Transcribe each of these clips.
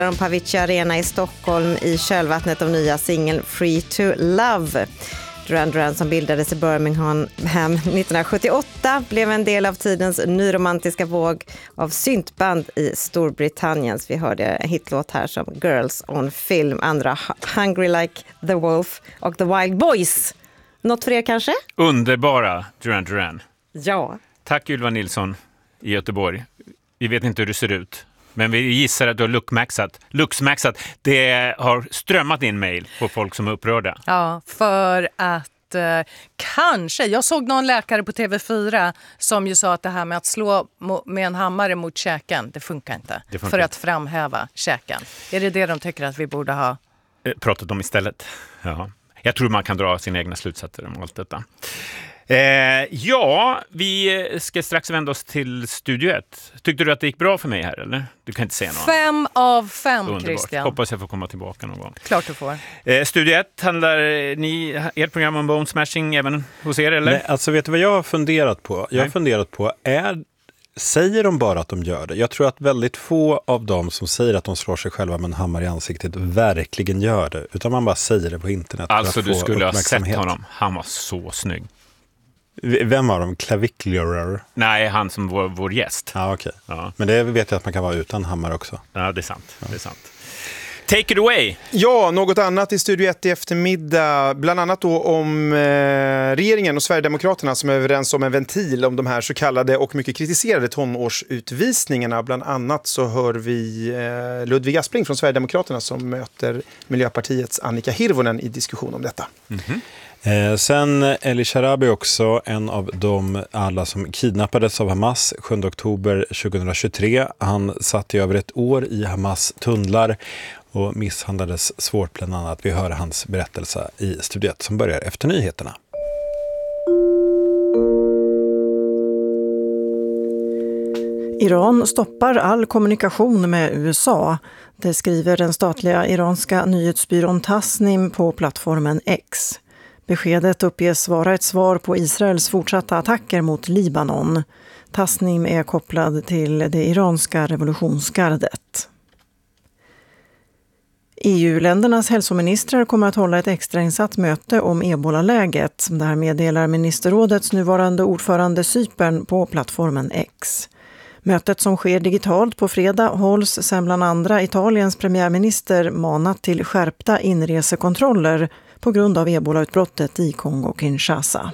på Avicii Arena i Stockholm i kölvattnet av nya singeln Free to Love. Duran Duran, som bildades i Birmingham 1978, blev en del av tidens nyromantiska våg av syntband i Storbritannien. Vi hörde en hitlåt här som Girls on Film, andra Hungry Like the Wolf och The Wild Boys. Något för er kanske? Underbara Duran Duran. Ja. Tack Ylva Nilsson i Göteborg. Vi vet inte hur du ser ut, men vi gissar att du har luxmaxat. Det har strömmat in mejl på folk som är upprörda. Ja, för att kanske, jag såg någon läkare på TV4 som ju sa att det här med att slå med en hammare mot käken, det funkar inte. För att framhäva käken. Är det de tycker att vi borde ha pratat om istället? Ja. Jag tror man kan dra sina egna slutsatser om allt detta. Ja, vi ska strax vända oss till Studio 1. Tyckte du att det gick bra för mig här, eller? Du kan inte säga något. 5 av 5, Underbart. Christian. Hoppas jag får komma tillbaka någon gång. Klart du får. Studio 1, handlar ert program om bone smashing även hos er, eller? Nej, alltså vet du vad jag har funderat på? Jag har funderat på, säger de bara att de gör det? Jag tror att väldigt få av dem som säger att de slår sig själva med en hammare i ansiktet verkligen gör det. Utan man bara säger det på internet. Alltså du skulle ha sett honom. Han var så snygg. Vem var de? Clavicular? Nej, han som var vår gäst. Ja, okej. Ja. Men det vet jag att man kan vara utan hammare också. Ja, det är sant. Ja. Det är sant. Take it away! Ja, något annat i Studio 1 i eftermiddag. Bland annat då om regeringen och Sverigedemokraterna som är överens om en ventil om de här så kallade och mycket kritiserade tonårsutvisningarna. Bland annat så hör vi Ludvig Aspling från Sverigedemokraterna som möter Miljöpartiets Annika Hirvonen i diskussion om detta. Mm-hmm. Sen Eli Sharabi också, en av de alla som kidnappades av Hamas 7 oktober 2023. Han satt i över ett år i Hamas tunnlar och misshandlades svårt bland annat. Vi hör hans berättelse i studiet som börjar efter nyheterna. Iran stoppar all kommunikation med USA. Det skriver den statliga iranska nyhetsbyrån Tasnim på plattformen X. Beskedet uppges vara ett svar på Israels fortsatta attacker mot Libanon. Tasnim är kopplad till det iranska revolutionsgardet. EU-ländernas hälsoministrar kommer att hålla ett extrainsatt möte om ebola-läget. Det här meddelar ministerrådets nuvarande ordförande Cypern på plattformen X. Mötet som sker digitalt på fredag hålls sedan bland andra Italiens premiärminister manat till skärpta inresekontroller på grund av ebolautbrottet i Kongo-Kinshasa.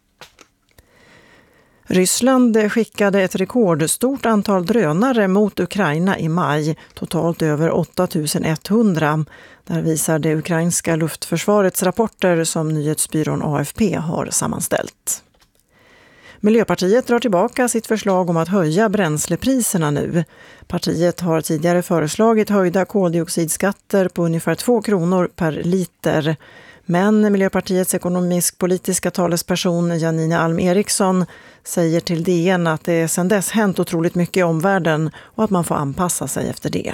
Ryssland skickade ett rekordstort antal drönare mot Ukraina i maj, totalt över 8100. Där visar det ukrainska luftförsvarets rapporter som nyhetsbyrån AFP har sammanställt. Miljöpartiet drar tillbaka sitt förslag om att höja bränslepriserna nu. Partiet har tidigare föreslagit höjda koldioxidskatter på ungefär 2 kronor per liter. Men Miljöpartiets ekonomisk-politiska talesperson Janine Alm Eriksson säger till DN att det sedan dess hänt otroligt mycket i omvärlden och att man får anpassa sig efter det.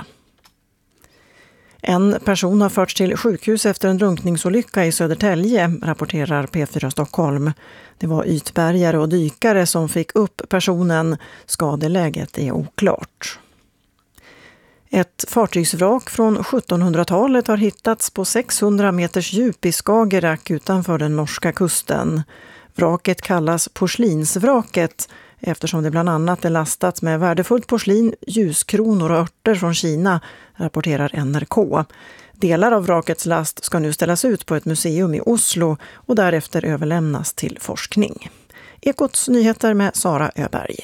En person har förts till sjukhus efter en drunkningsolycka i Södertälje, rapporterar P4 Stockholm. Det var ytbärgare och dykare som fick upp personen. Skadeläget är oklart. Ett fartygsvrak från 1700-talet har hittats på 600 meters djup i Skagerrak utanför den norska kusten. Vraket kallas porslinsvraket eftersom det bland annat är lastat med värdefullt porslin, ljuskronor och örter från Kina, rapporterar NRK. Delar av vrakets last ska nu ställas ut på ett museum i Oslo och därefter överlämnas till forskning. Ekots nyheter med Sara Öberg.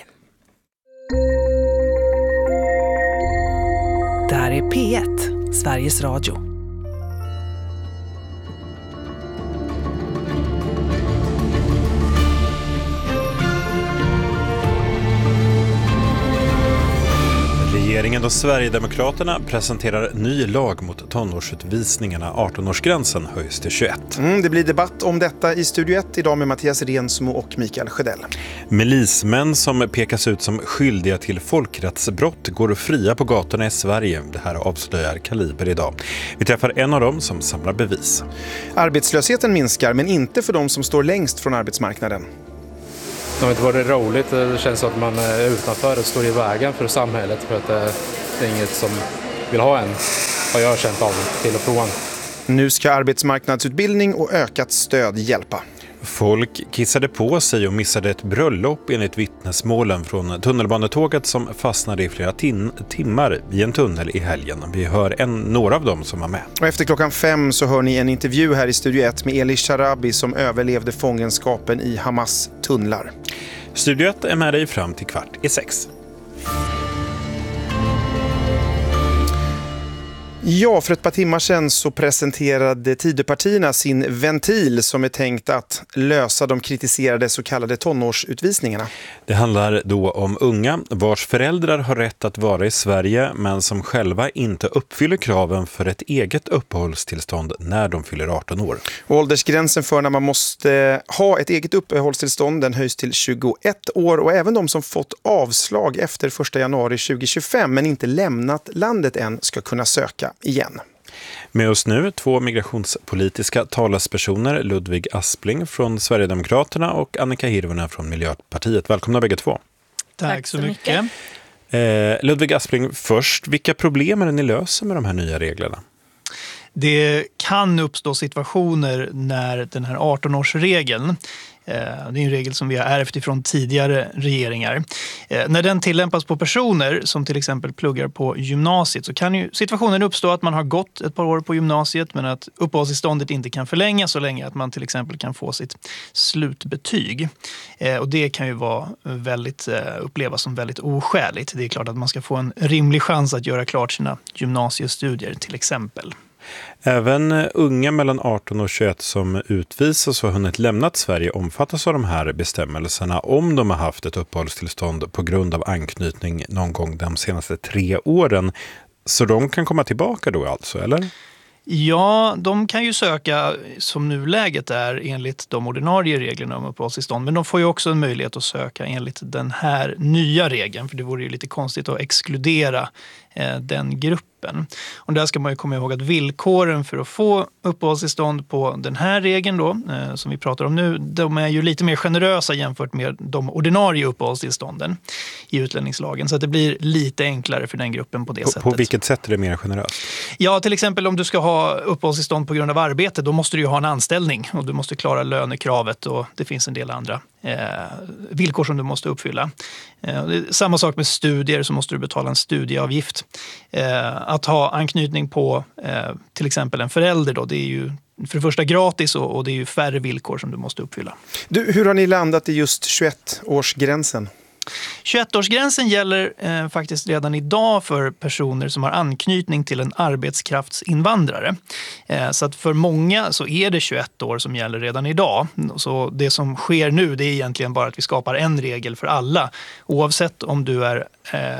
Det här är P1, Sveriges Radio. Regeringen och Sverigedemokraterna presenterar ny lag mot tonårsutvisningarna. 18-årsgränsen höjs till 21. Det blir debatt om detta i Studio 1 idag med Mattias Rensmo och Mikael Sjödell. Milismän som pekas ut som skyldiga till folkrättsbrott går fria på gatorna i Sverige. Det här avslöjar Kaliber idag. Vi träffar en av dem som samlar bevis. Arbetslösheten minskar men inte för de som står längst från arbetsmarknaden. Det har inte varit roligt. Det känns som att man är utanför och står i vägen för samhället. För att det är inget som vill ha en, har jag känt av till att prova en. Nu ska arbetsmarknadsutbildning och ökat stöd hjälpa. Folk kissade på sig och missade ett bröllop enligt vittnesmålen från tunnelbanetåget som fastnade i flera timmar i en tunnel i helgen. Vi hör några av dem som var med. Och efter 5:00 så hör ni en intervju här i Studio 1 med Elie Sharabi som överlevde fångenskapen i Hamas tunnlar. Studio 1 är med dig fram till 5:15. Ja, för ett par timmar sedan så presenterade Tidöpartierna sin ventil som är tänkt att lösa de kritiserade så kallade tonårsutvisningarna. Det handlar då om unga vars föräldrar har rätt att vara i Sverige men som själva inte uppfyller kraven för ett eget uppehållstillstånd när de fyller 18 år. Och åldersgränsen för när man måste ha ett eget uppehållstillstånd den höjs till 21 år och även de som fått avslag efter 1 januari 2025 men inte lämnat landet än ska kunna söka igen. Med oss nu 2 migrationspolitiska talespersoner, Ludvig Aspling från Sverigedemokraterna och Annika Hirvonen från Miljöpartiet. Välkomna bägge två. Tack så mycket. Ludvig Aspling först, vilka problem är det ni löser med de här nya reglerna? Det kan uppstå situationer när den här 18-årsregeln, det är en regel som vi har ärvt ifrån tidigare regeringar. När den tillämpas på personer som till exempel pluggar på gymnasiet så kan ju situationen uppstå att man har gått ett par år på gymnasiet men att uppehållstillståndet inte kan förlängas så länge att man till exempel kan få sitt slutbetyg. Och det kan ju vara upplevas som väldigt oskäligt. Det är klart att man ska få en rimlig chans att göra klart sina gymnasiestudier till exempel. Även unga mellan 18 och 21 som utvisas och har hunnit lämnat Sverige omfattas av de här bestämmelserna om de har haft ett uppehållstillstånd på grund av anknytning någon gång de senaste 3 åren. Så de kan komma tillbaka då alltså, eller? Ja, de kan ju söka som nuläget är enligt de ordinarie reglerna om uppehållstillstånd. Men de får ju också en möjlighet att söka enligt den här nya regeln. För det vore ju lite konstigt att exkludera den gruppen. Och där ska man ju komma ihåg att villkoren för att få uppehållstillstånd på den här regeln då, som vi pratar om nu, de är ju lite mer generösa jämfört med de ordinarie uppehållstillstånden i utlänningslagen. Så att det blir lite enklare för den gruppen på det sättet. På vilket sätt är det mer generöst? Ja, till exempel om du ska ha uppehållstillstånd på grund av arbete, då måste du ju ha en anställning och du måste klara lönekravet och det finns en del andra villkor som du måste uppfylla. Samma sak med studier, så måste du betala en studieavgift. Att ha anknytning på till exempel en förälder då, det är ju för det första gratis och det är ju färre villkor som du måste uppfylla. Du, hur har ni landat i just 21-årsgränsen? 21-årsgränsen gäller faktiskt redan idag för personer som har anknytning till en arbetskraftsinvandrare. Så att för många så är det 21 år som gäller redan idag. Så det som sker nu, det är egentligen bara att vi skapar en regel för alla. Oavsett om du är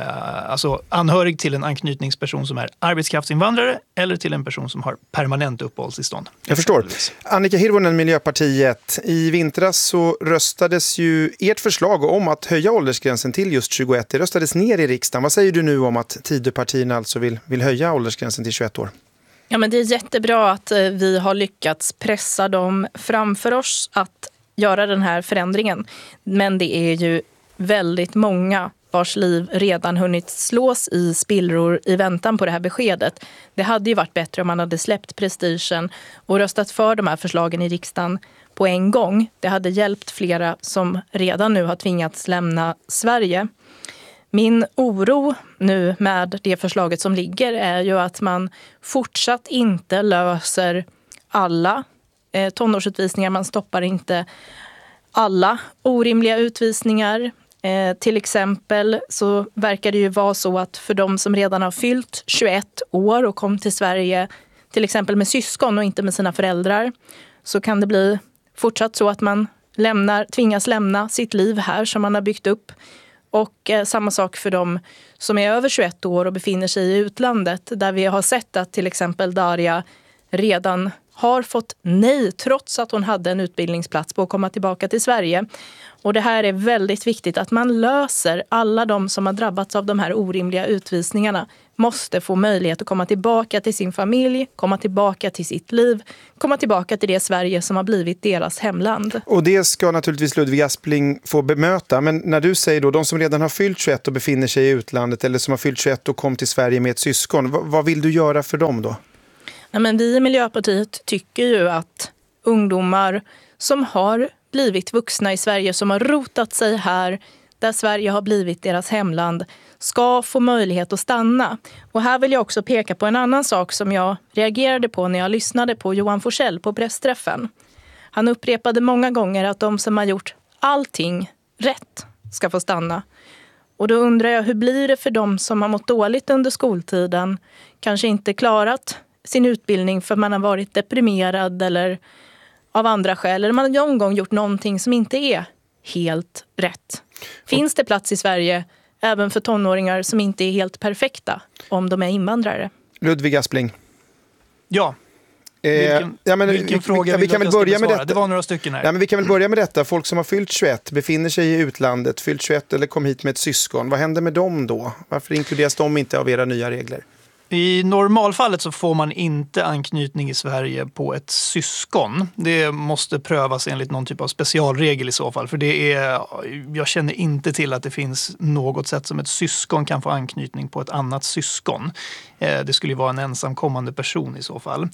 alltså anhörig till en anknytningsperson som är arbetskraftsinvandrare eller till en person som har permanent uppehållstillstånd. Jag förstår. Annika Hirvonen, Miljöpartiet. I vintras så röstades ju ert förslag om att höja åldersgränsen till just 21. Det röstades ner i riksdagen. Vad säger du nu om att Tidöpartierna alltså vill höja åldersgränsen till 21 år? Ja, men det är jättebra att vi har lyckats pressa dem framför oss att göra den här förändringen. Men det är ju väldigt många vars liv redan hunnit slås i spillror i väntan på det här beskedet. Det hade ju varit bättre om man hade släppt prestigen och röstat för de här förslagen i riksdagen på en gång. Det hade hjälpt flera som redan nu har tvingats lämna Sverige. Min oro nu med det förslaget som ligger är ju att man fortsatt inte löser alla tonårsutvisningar. Man stoppar inte alla orimliga utvisningar. Till exempel så verkar det ju vara så att för de som redan har fyllt 21 år och kom till Sverige till exempel med syskon och inte med sina föräldrar, så kan det bli fortsatt så att man tvingas lämna sitt liv här som man har byggt upp. Och samma sak för de som är över 21 år och befinner sig i utlandet, där vi har sett att till exempel Daria redan har fått nej trots att hon hade en utbildningsplats på att komma tillbaka till Sverige. Och det här är väldigt viktigt att man löser. Alla de som har drabbats av de här orimliga utvisningarna måste få möjlighet att komma tillbaka till sin familj, komma tillbaka till sitt liv, komma tillbaka till det Sverige som har blivit deras hemland. Och det ska naturligtvis Ludvig Aspling få bemöta. Men när du säger då, de som redan har fyllt 21 och befinner sig i utlandet eller som har fyllt 21 och kom till Sverige med ett syskon, vad vill du göra för dem då? Ja, men vi i Miljöpartiet tycker ju att ungdomar som har blivit vuxna i Sverige, som har rotat sig här, där Sverige har blivit deras hemland, ska få möjlighet att stanna. Och här vill jag också peka på en annan sak som jag reagerade på när jag lyssnade på Johan Forssell på pressträffen. Han upprepade många gånger att de som har gjort allting rätt ska få stanna. Och då undrar jag, hur blir det för de som har mått dåligt under skoltiden, kanske inte klarat sin utbildning för man har varit deprimerad eller av andra skäl, eller man har någon gång gjort någonting som inte är helt rätt. Finns det plats i Sverige även för tonåringar som inte är helt perfekta om de är invandrare? Ludvig Aspling. Ja. Vilken fråga vi kan väl börja med detta. Det var några stycken här. Ja, men vi kan väl börja med detta. Folk som har fyllt 21, befinner sig i utlandet, fyllt 21 eller kom hit med ett syskon. Vad händer med dem då? Varför inkluderas de inte av era nya regler? I normalfallet så får man inte anknytning i Sverige på ett syskon. Det måste prövas enligt någon typ av specialregel i så fall. För jag känner inte till att det finns något sätt som ett syskon kan få anknytning på ett annat syskon. Det skulle ju vara en ensamkommande person i så fall.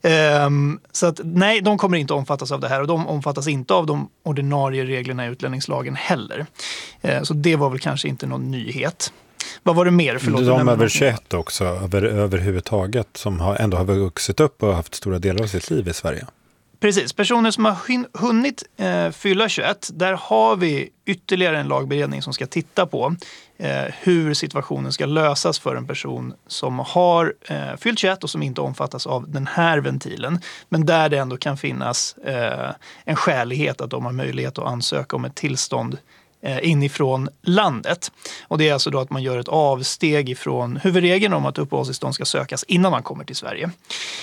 Så att nej, de kommer inte omfattas av det här och de omfattas inte av de ordinarie reglerna i utlänningslagen heller. Så det var väl kanske inte någon nyhet. Vad var det mer? Förlåt, de över 21 också, överhuvudtaget, som ändå har vuxit upp och haft stora delar av sitt liv i Sverige. Precis, personer som har hunnit fylla 21, där har vi ytterligare en lagberedning som ska titta på hur situationen ska lösas för en person som har fyllt 21 och som inte omfattas av den här ventilen. Men där det ändå kan finnas en skälighet att de har möjlighet att ansöka om ett tillstånd inifrån landet. Och det är alltså då att man gör ett avsteg ifrån huvudregeln om att uppehållstillstånd ska sökas innan man kommer till Sverige.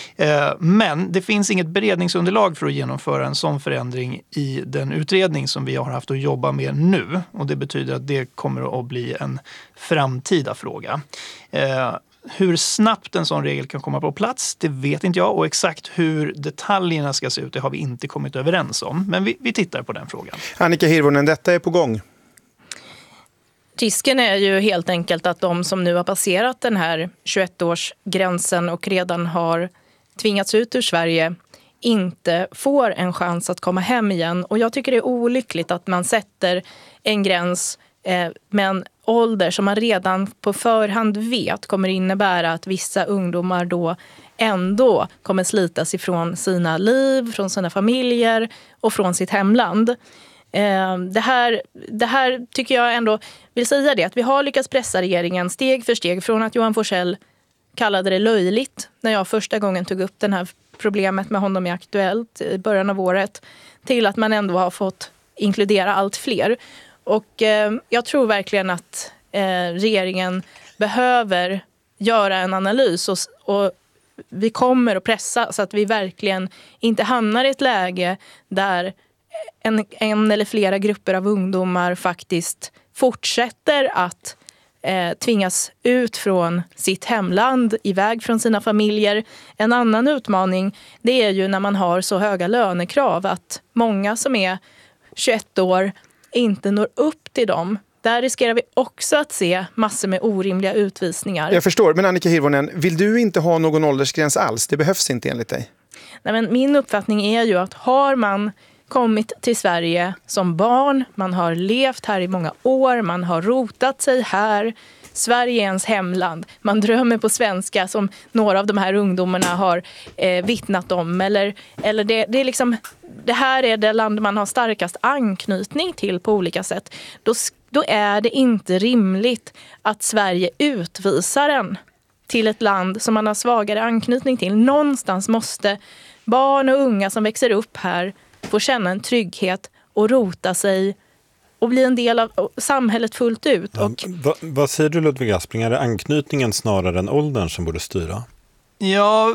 Men det finns inget beredningsunderlag för att genomföra en sån förändring i den utredning som vi har haft att jobba med nu. Och det betyder att det kommer att bli en framtida fråga. Hur snabbt en sån regel kan komma på plats, det vet inte jag. Och exakt hur detaljerna ska se ut, det har vi inte kommit överens om. Men vi tittar på den frågan. Annika Hirvonen, detta är på gång. Risken är ju helt enkelt att de som nu har passerat den här 21-årsgränsen och redan har tvingats ut ur Sverige inte får en chans att komma hem igen. Och jag tycker det är olyckligt att man sätter en gräns med en ålder som man redan på förhand vet kommer innebära att vissa ungdomar då ändå kommer slitas ifrån sina liv, från sina familjer och från sitt hemland. Det här tycker jag ändå vill säga det, att vi har lyckats pressa regeringen steg för steg från att Johan Forssell kallade det löjligt när jag första gången tog upp det här problemet med honom i Aktuellt i början av året, till att man ändå har fått inkludera allt fler. Och jag tror verkligen att regeringen behöver göra en analys och vi kommer att pressa så att vi verkligen inte hamnar i ett läge där en eller flera grupper av ungdomar faktiskt fortsätter att tvingas ut från sitt hemland, iväg från sina familjer. En annan utmaning, det är ju när man har så höga lönekrav att många som är 21 år inte når upp till dem. Där riskerar vi också att se massor med orimliga utvisningar. Jag förstår, men Annika Hirvonen, vill du inte ha någon åldersgräns alls? Det behövs inte enligt dig. Nej, men min uppfattning är ju att har man kommit till Sverige som barn, man har levt här i många år, man har rotat sig här, Sverige är ens hemland, man drömmer på svenska som några av de här ungdomarna har vittnat om, eller det är liksom, det här är det land man har starkast anknytning till på olika sätt. Då är det inte rimligt att Sverige utvisar en till ett land som man har svagare anknytning till. Någonstans måste barn och unga som växer upp här få känna en trygghet och rota sig och bli en del av samhället fullt ut. Och vad säger du, Ludvig Aspling? Är det anknytningen snarare än åldern som borde styra? Ja,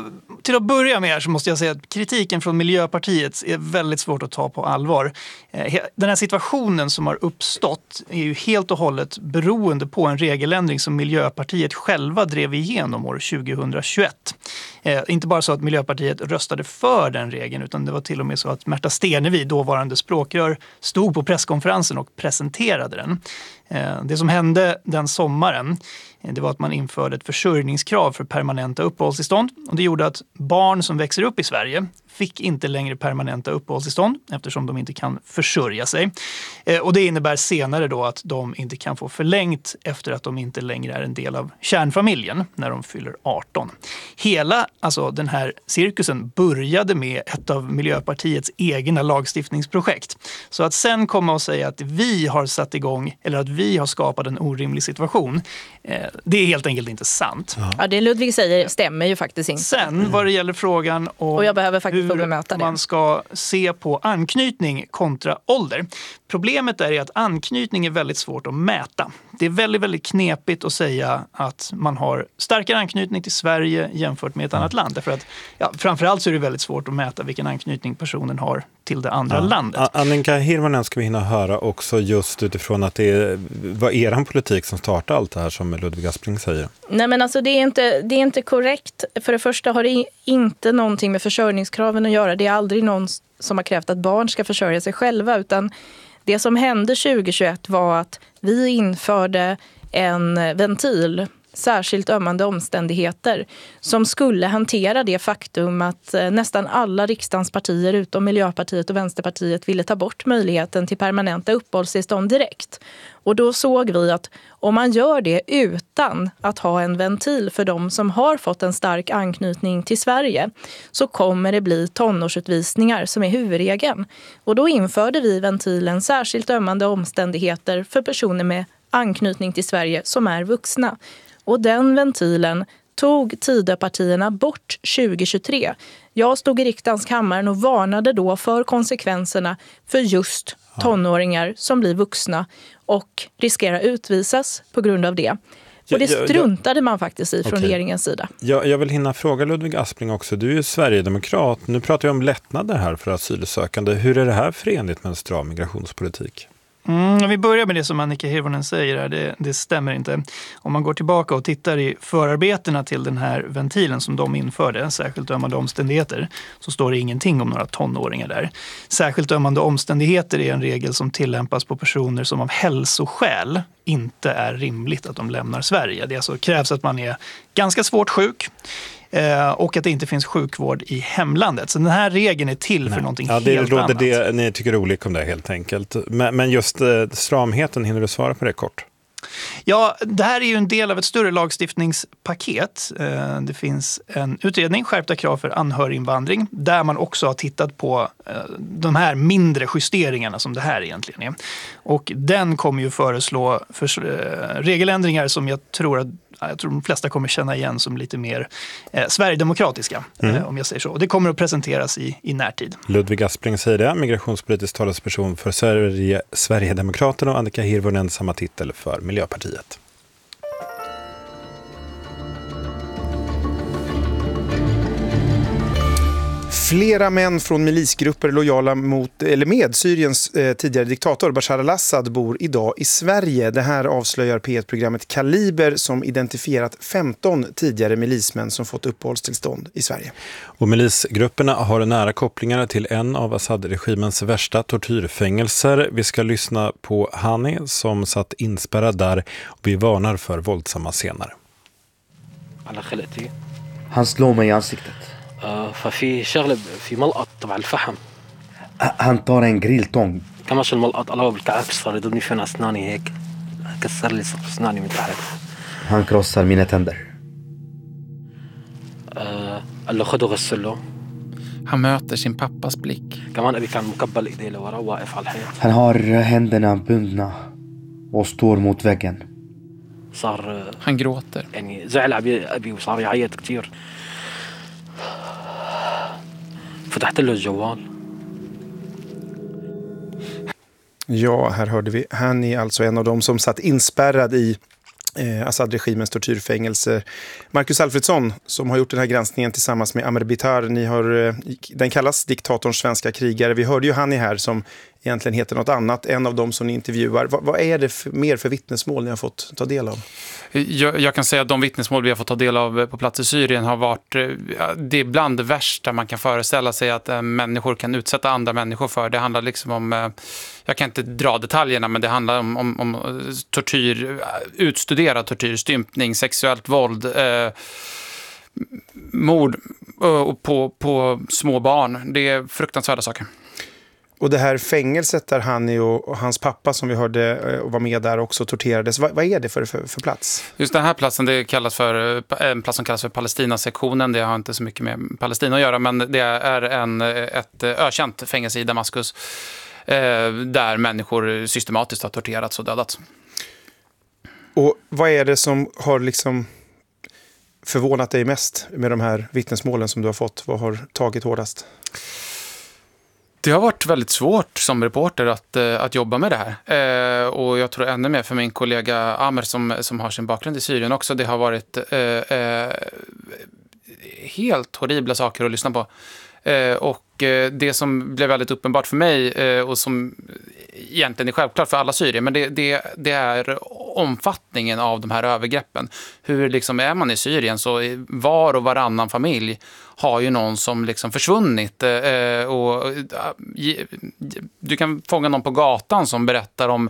till att börja med så måste jag säga att kritiken från Miljöpartiet är väldigt svårt att ta på allvar. Den här situationen som har uppstått är ju helt och hållet beroende på en regeländring som Miljöpartiet själva drev igenom år 2021. Inte bara så att Miljöpartiet röstade för den regeln, utan det var till och med så att Märta Stenevi, dåvarande språkrör, stod på presskonferensen och presenterade den. Det som hände den sommaren, det var att man införde ett försörjningskrav för permanenta uppehållstillstånd. Och det gjorde att barn som växer upp i Sverige fick inte längre permanenta uppehållstillstånd eftersom de inte kan försörja sig. Och det innebär senare då att de inte kan få förlängt efter att de inte längre är en del av kärnfamiljen när de fyller 18. Hela den här cirkusen började med ett av Miljöpartiets egna lagstiftningsprojekt. Så att sen komma och säga att vi har satt igång eller att vi har skapat en orimlig situation, det är helt enkelt inte sant. Ja, det Ludvig säger stämmer ju faktiskt inte. Sen vad det gäller frågan om och jag behöver faktiskt hur man ska se på anknytning kontra ålder. Problemet är att anknytning är väldigt svårt att mäta. Det är väldigt, väldigt knepigt att säga att man har starkare anknytning till Sverige jämfört med ett annat land. Därför att framförallt så är det väldigt svårt att mäta vilken anknytning personen har till det andra landet. Annika Hirvonen ska vi hinna höra också just utifrån att det var eran politik som startade allt det här som Ludvig Aspling säger. Nej, men alltså det är inte korrekt. För det första har det inte någonting med försörjningskraven att göra. Det är aldrig någon som har krävt att barn ska försörja sig själva, utan det som hände 2021 var att vi införde en ventil, särskilt ömmande omständigheter, som skulle hantera det faktum att nästan alla riksdagens partier utom Miljöpartiet och Vänsterpartiet ville ta bort möjligheten till permanenta uppehållstillstånd direkt. Och då såg vi att om man gör det utan att ha en ventil för de som har fått en stark anknytning till Sverige, så kommer det bli tonårsutvisningar som är huvudregeln. Och då införde vi ventilen särskilt ömmande omständigheter för personer med anknytning till Sverige som är vuxna. Och den ventilen tog Tidöpartierna bort 2023. Jag stod i riksdagens kammare och varnade då för konsekvenserna för just tonåringar som blir vuxna och riskerar utvisas på grund av det. Och det struntade man faktiskt i från regeringens sida. Jag vill hinna fråga Ludvig Aspling också. Du är ju Sverigedemokrat. Nu pratar vi om lättnader här för asylsökande. Hur är det här förenligt med en stram migrationspolitik? Om vi börjar med det som Annika Hirvonen säger här, det stämmer inte. Om man går tillbaka och tittar i förarbetena till den här ventilen som de införde, särskilt ömmande omständigheter, så står det ingenting om några tonåringar där. Särskilt ömmande omständigheter är en regel som tillämpas på personer som av hälsoskäl inte är rimligt att de lämnar Sverige. Det alltså krävs att man är ganska svårt sjuk och att det inte finns sjukvård i hemlandet. Så den här regeln är till för någonting helt annat. Det ni tycker olika om det helt enkelt. Men just stramheten, hinner du svara på det kort? Ja, det här är ju en del av ett större lagstiftningspaket. Det finns en utredning, skärpta krav för anhöriginvandring, där man också har tittat på de här mindre justeringarna som det här egentligen är. Och den kommer ju föreslå regeländringar som jag tror de flesta kommer känna igen som lite mer sverigedemokratiska, om jag säger så. Och det kommer att presenteras i närtid. Ludvig Aspling säger det, migrationspolitisk talesperson för Sverigedemokraterna, och Annika Hirvonen samma titel för Miljöpartiet. Flera män från milisgrupper lojala med Syriens tidigare diktator Bashar al-Assad bor idag i Sverige. Det här avslöjar P1-programmet Kaliber som identifierat 15 tidigare milismän som fått uppehållstillstånd i Sverige. Och milisgrupperna har nära kopplingar till en av Assad-regimens värsta tortyrfängelser. Vi ska lyssna på Hani som satt inspärrad där, och vi varnar för våldsamma scener. Han slår mig i ansiktet. ففي شغله في ملقط تبع الفحم Han tar en grilltång. كماش الملقط الله بالكعكس صار يضربني فين اسناني هيك كسر لي اسناني من تحت. Han krossar mina tänder. قال له خده غسله. Han möter sin pappas blick. كمان ابي كان مكبل ايديه لورا واقف على الحيط. Han har händerna bundna och står mot väggen. صار Han gråter. يعني زعل ابي وصار يعيط كثير. فتحت له الجوال. Ja, här hörde vi. Han är alltså en av dem som satt inspärrad i Assad-regimens tortyrfängelser. Marcus Alfredsson, som har gjort den här granskningen tillsammans med Amer Bitar, den kallas diktatorns svenska krigare. Vi hörde ju Hani här som egentligen heter något annat, en av dem som ni intervjuar. Vad är det mer för vittnesmål ni har fått ta del av? Jag kan säga att de vittnesmål vi har fått ta del av på plats i Syrien har varit det är bland det värsta man kan föreställa sig att människor kan utsätta andra människor för. Det handlar liksom om, jag kan inte dra detaljerna, men det handlar om tortyr, utstuderad tortyr, stympning, sexuellt våld, mord på små barn. Det är fruktansvärda saker. Och det här fängelset där Hani och hans pappa som vi hörde och var med där också torterades, vad är det för plats? Just den här platsen, det kallas för en plats som kallas för Palestina-sektionen. Det har inte så mycket med Palestina att göra, men det är ett ökänt fängelse i Damaskus där människor systematiskt har torterats och dödats. Och vad är det som har liksom förvånat dig mest med de här vittnesmålen som du har fått? Vad har tagit hårdast? Det har varit väldigt svårt som reporter att jobba med det här. Och jag tror ännu mer för min kollega Amer som har sin bakgrund i Syrien också. Det har varit helt horribla saker att lyssna på. Och det som blev väldigt uppenbart för mig och som egentligen är självklart för alla syrier, men det är omfattningen av de här övergreppen. Hur liksom är man i Syrien så var och varannan familj har ju någon som liksom försvunnit och du kan fånga någon på gatan som berättar om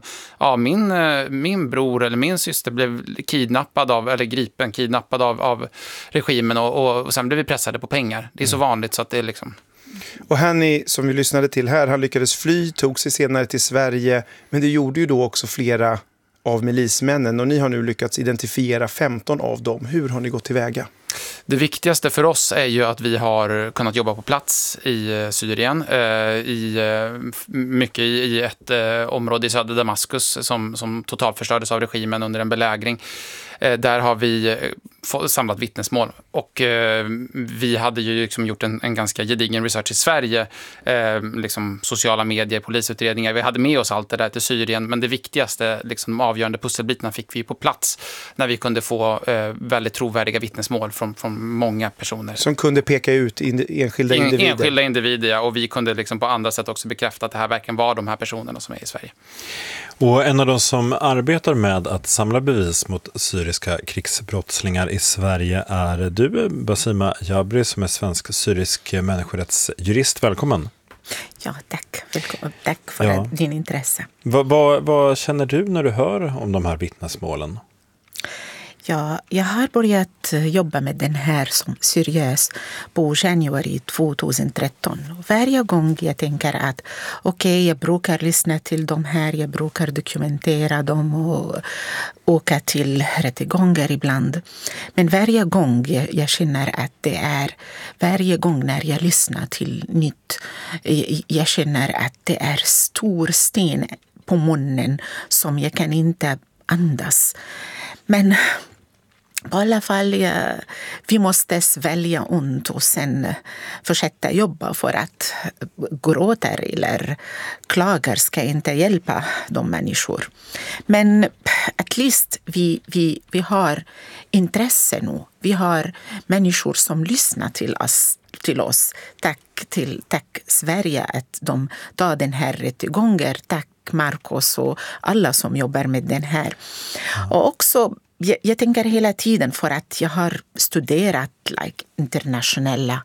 min bror eller min syster blev kidnappad av regimen och sen blev vi pressade på pengar. Det är så vanligt så att det är liksom. Och Hani, som vi lyssnade till här, han lyckades fly, tog sig senare till Sverige, men det gjorde ju då också flera av milismännen och ni har nu lyckats identifiera 15 av dem. Hur har ni gått tillväga? Det viktigaste för oss är ju att vi har kunnat jobba på plats i Syrien, mycket i ett område i södra Damaskus som totalförstördes av regimen under en belägring. Där har vi samlat vittnesmål och vi hade ju liksom gjort en ganska gedigen research i Sverige, liksom sociala medier, polisutredningar. Vi hade med oss allt det där till Syrien, men det viktigaste, liksom de avgörande pusselbitarna fick vi på plats när vi kunde få väldigt trovärdiga vittnesmål från många personer. Som kunde peka ut enskilda individer. Enskilda individer, ja, och vi kunde liksom på andra sätt också bekräfta att det här verkligen var de här personerna som är i Sverige. Och en av de som arbetar med att samla bevis mot syriska krigsbrottslingar i Sverige är du, Basima Jabri, som är svensk-syrisk människorättsjurist. Välkommen. Ja, tack. Välkommen. Tack för din intresse. Vad känner du när du hör om de här vittnesmålen? Ja, jag har börjat jobba med den här som seriös på januari 2013. Varje gång jag tänker att jag brukar lyssna till de här, jag brukar dokumentera dem och åka till rättegångar ibland. Men varje gång jag känner att det är, varje gång när jag lyssnar till nytt, jag känner att det är stor sten på munnen som jag kan inte andas. Men på alla fall, vi måste välja ont och sen fortsätta jobba för att gråter eller klagar ska inte hjälpa de människor. Men at least vi har intresse nu. Vi har människor som lyssnar till oss. Tack Sverige att de tar den här rättegången. Tack Marcos och alla som jobbar med den här. Och också jag tänker hela tiden för att jag har studerat internationella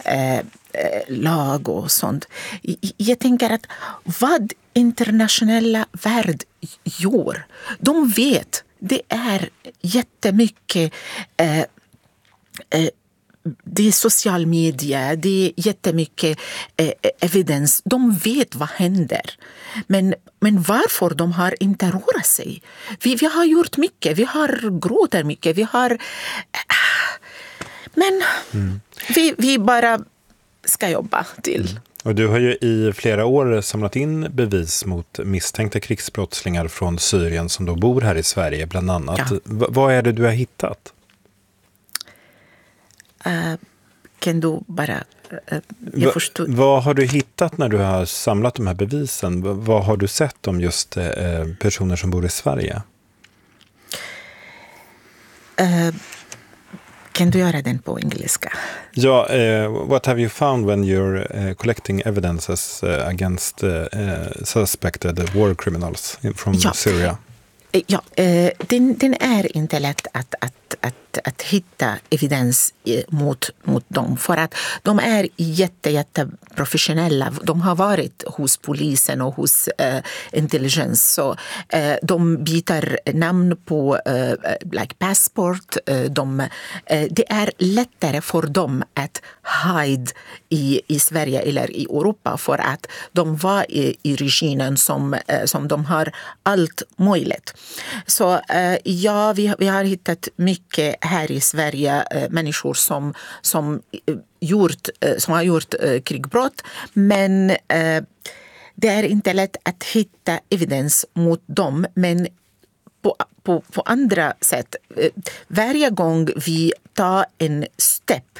lag och sånt. Jag tänker att vad internationella värld gör, de vet, det är jättemycket det är social media, det är jättemycket evidens. De vet vad händer. Men varför de har inte rört sig? Vi har gjort mycket, vi har gråtit mycket, vi har... Men vi bara ska jobba till. Och du har ju i flera år samlat in bevis mot misstänkta krigsbrottslingar från Syrien som då bor här i Sverige bland annat. Ja. Vad är det du har hittat? Kan du bara... Vad har du hittat när du har samlat de här bevisen? Vad har du sett om just personer som bor i Sverige? Kan du göra den på engelska? Ja, what have you found when you're collecting evidences against suspected war criminals from Syria? Ja, den är inte lätt att hitta evidens mot dem, för att de är jätte professionella. De har varit hos polisen och hos intelligence, så de byter namn på like passport. Det är lättare för dem att hide i Sverige eller i Europa, för att de var i regimen som de har allt möjligt. Så ja, vi har hittat mycket här i Sverige, människor som har gjort krigsbrott, men det är inte lätt att hitta evidens mot dem. Men på andra sätt, varje gång vi tar en step,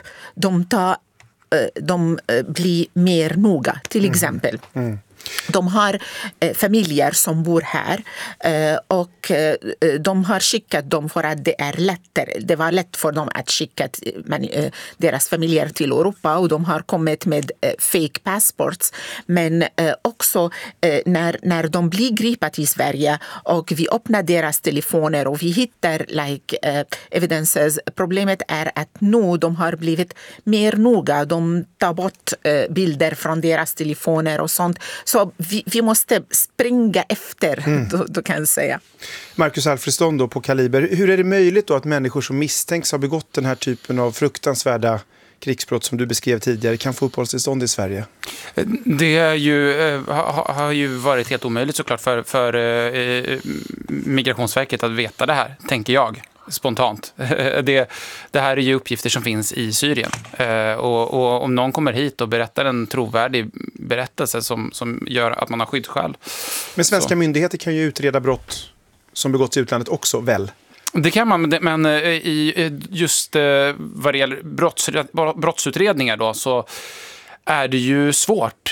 de blir mer noga, till exempel. De har familjer som bor här och de har skickat dem för att det är lättare. Det var lätt för dem att skicka deras familjer till Europa, och de har kommit med fake passports. Men också när de blir gripna i Sverige och vi öppnar deras telefoner och vi hittar evidences. Problemet är att nu de har blivit mer noga. De tar bort bilder från deras telefoner och sånt. Så vi måste springa efter, då kan jag säga. Marcus Alfredsson då på Kaliber. Hur är det möjligt då att människor som misstänks ha begått den här typen av fruktansvärda krigsbrott som du beskrev tidigare kan få uppehållstillstånd i Sverige? Det är har ju varit helt omöjligt såklart för Migrationsverket att veta det här, tänker jag. Spontant. Det här är ju uppgifter som finns i Syrien. Och om någon kommer hit och berättar en trovärdig berättelse som gör att man har skyddsskäl. Men svenska myndigheter kan ju utreda brott som begåtts i utlandet också, väl? Det kan man, men just vad det gäller brottsutredningar då, så är det ju svårt.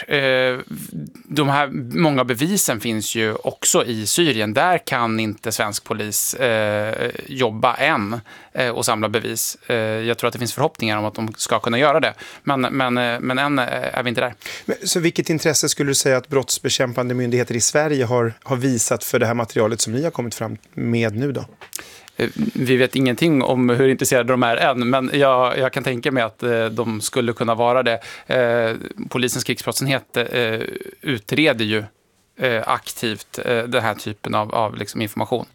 De här många bevisen finns ju också i Syrien. Där kan inte svensk polis jobba än och samla bevis. Jag tror att det finns förhoppningar om att de ska kunna göra det. Men än är vi inte där. Så vilket intresse skulle du säga att brottsbekämpande myndigheter i Sverige har visat för det här materialet som ni har kommit fram med nu då? Vi vet ingenting om hur intresserade de är än, men jag kan tänka mig att de skulle kunna vara det. Polisens krigsbrottsenhet utreder ju aktivt den här typen av liksom information.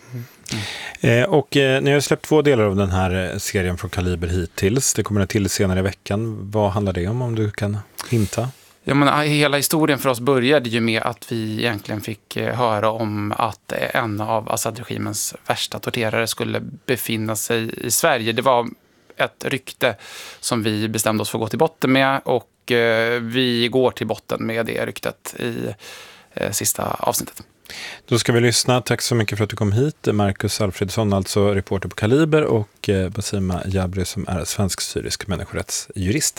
Och ni har släppt 2 delar av den här serien från Kaliber hittills. Det kommer till senare i veckan. Vad handlar det om du kan hinta? Ja, men hela historien för oss började ju med att vi egentligen fick höra om att en av Assad-regimens värsta torterare skulle befinna sig i Sverige. Det var ett rykte som vi bestämde oss för att gå till botten med, och vi går till botten med det ryktet i sista avsnittet. Då ska vi lyssna. Tack så mycket för att du kom hit. Marcus Alfredsson, alltså reporter på Kaliber, och Basima Jabri som är svensk-syrisk människorättsjurist.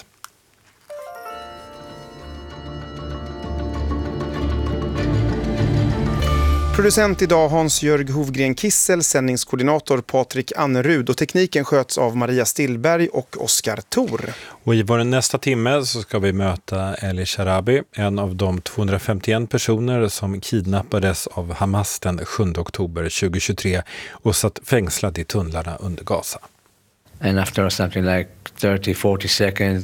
Producent idag Hans-Jörg Hovgren Kissel, sändningskoordinator Patrik Annerud, och tekniken sköts av Maria Stillberg och Oskar Thor. Och i vår nästa timme så ska vi möta Eli Sharabi, en av de 251 personer som kidnappades av Hamas den 7 oktober 2023 och satt fängslad i tunnlarna under Gaza. And after something like 30-40 seconds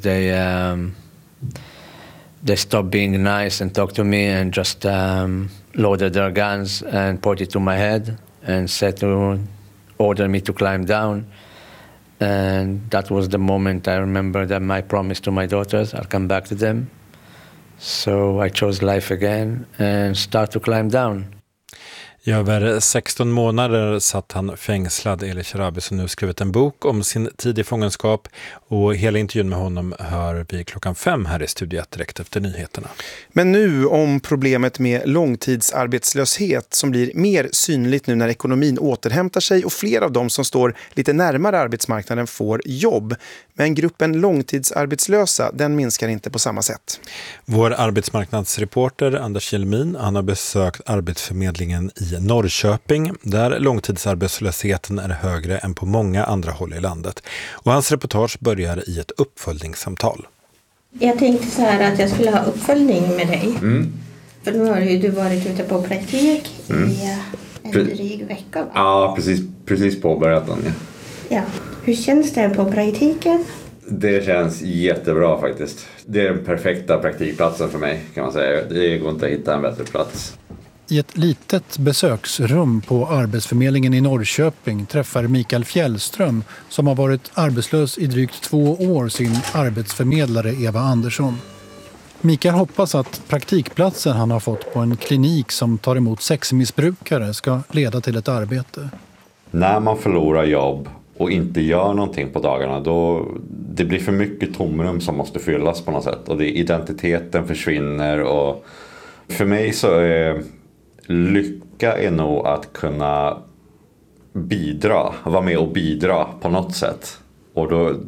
they stopped being nice and talked to me and just loaded their guns and pointed to my head and said to order me to climb down. And that was the moment I remember that my promise to my daughters, I'll come back to them. So I chose life again and start to climb down. I över 16 månader satt han fängslad, Eli Sharabi, som nu skrivit en bok om sin tid i fångenskap, och hela intervjun med honom hör vi 5:00 här i Studio 1 direkt efter nyheterna. Men nu om problemet med långtidsarbetslöshet som blir mer synligt nu när ekonomin återhämtar sig och fler av dem som står lite närmare arbetsmarknaden får jobb. Men gruppen långtidsarbetslösa, den minskar inte på samma sätt. Vår arbetsmarknadsreporter Anders Jelmin, han har besökt Arbetsförmedlingen i Norrköping där långtidsarbetslösheten är högre än på många andra håll i landet. Och hans reportage börjar i ett uppföljningssamtal. Jag tänkte så här att jag skulle ha uppföljning med dig. För nu har du varit ute på praktik i en dryg vecka, va? Ja, precis påbörjat den. Ja. Hur känns det på praktiken? Det känns jättebra faktiskt. Det är den perfekta praktikplatsen för mig, kan man säga. Det går inte att hitta en bättre plats. I ett litet besöksrum på Arbetsförmedlingen i Norrköping träffar Mikael Fjällström, som har varit arbetslös i drygt 2 år, sin arbetsförmedlare Eva Andersson. Mikael hoppas att praktikplatsen han har fått på en klinik som tar emot sexmissbrukare ska leda till ett arbete. När man förlorar jobb och inte gör någonting på dagarna, då det blir för mycket tomrum som måste fyllas på något sätt. Och identiteten försvinner. Och för mig så är lycka är nog att kunna vara med och bidra på något sätt. Och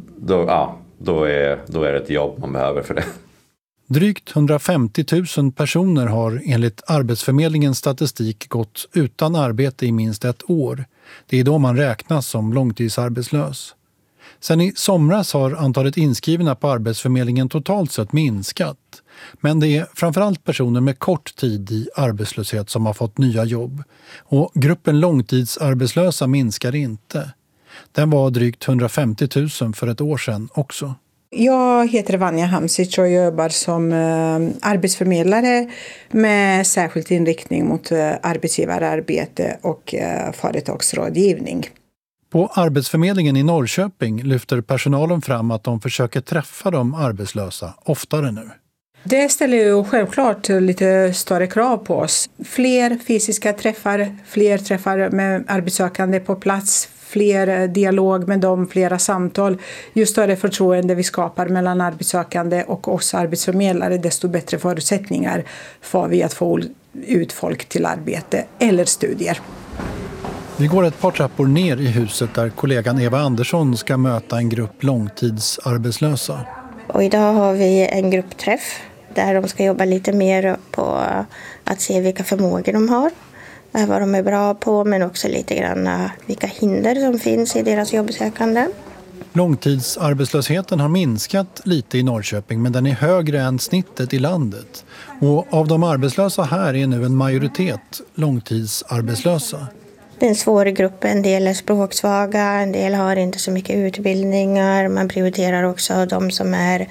då är det ett jobb man behöver för det. Drygt 150 000 personer har enligt Arbetsförmedlingens statistik gått utan arbete i minst 1 år. Det är då man räknas som långtidsarbetslös. Sen i somras har antalet inskrivna på Arbetsförmedlingen totalt sett minskat. Men det är framförallt personer med kort tid i arbetslöshet som har fått nya jobb. Och gruppen långtidsarbetslösa minskar inte. Den var drygt 150 000 för 1 år sedan också. Jag heter Vanja Hamsic och jobbar som arbetsförmedlare med särskild inriktning mot arbetsgivararbete och företagsrådgivning. På Arbetsförmedlingen i Norrköping lyfter personalen fram att de försöker träffa de arbetslösa oftare nu. Det ställer ju självklart lite större krav på oss. Fler fysiska träffar, fler träffar med arbetssökande på plats, fler dialog med dem, flera samtal. Ju större förtroende vi skapar mellan arbetssökande och oss arbetsförmedlare, desto bättre förutsättningar får vi att få ut folk till arbete eller studier. Vi går ett par trappor ner i huset där kollegan Eva Andersson ska möta en grupp långtidsarbetslösa. Och idag har vi en gruppträff där de ska jobba lite mer på att se vilka förmågor de har. Vad de är bra på, men också lite grann vilka hinder som finns i deras jobbsökande. Långtidsarbetslösheten har minskat lite i Norrköping, men den är högre än snittet i landet. Och av de arbetslösa här är nu en majoritet långtidsarbetslösa. Det är en svår grupp, en del är språksvaga, en del har inte så mycket utbildningar. Man prioriterar också de som är